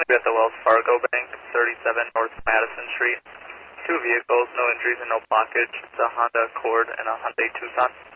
be at the Wells Fargo Bank, 37 North Madison Street. Two vehicles, no injuries and no blockage. It's a Honda Accord and a Hyundai Tucson.